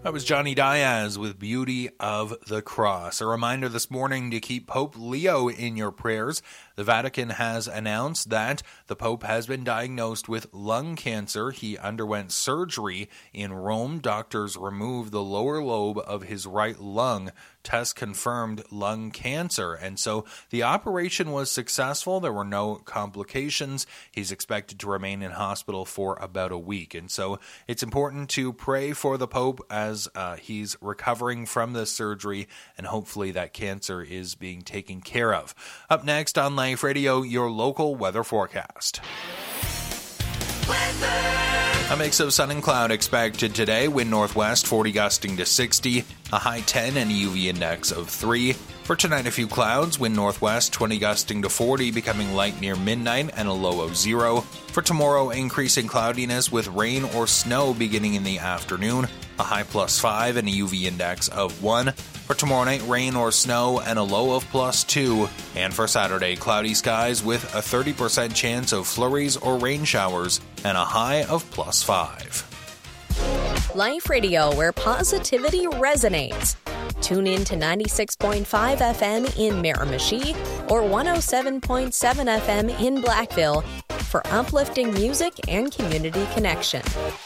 That was Johnny Diaz with Beauty of the Cross. A reminder this morning to keep Pope Leo in your prayers. The Vatican has announced that the Pope has been diagnosed with lung cancer. He underwent surgery in Rome. Doctors removed the lower lobe of his right lung. Tests confirmed lung cancer. And so the operation was successful. There were no complications. He's expected to remain in hospital for about a week. And so it's important to pray for the Pope as he's recovering from this surgery, and hopefully that cancer is being taken care of. Up next on Life Radio, your local weather forecast. A mix of sun and cloud expected today. Wind northwest 40 gusting to 60, a high 10 and a UV index of 3. For tonight, a few clouds. Wind northwest 20 gusting to 40, becoming light near midnight and a low of 0. For tomorrow, increasing cloudiness with rain or snow beginning in the afternoon, a high +5 and a UV index of 1. For tomorrow night, rain or snow and a low of +2. And for Saturday, cloudy skies with a 30% chance of flurries or rain showers and a high of +5. Life Radio, where positivity resonates. Tune in to 96.5 FM in Miramichi or 107.7 FM in Blackville for uplifting music and community connection.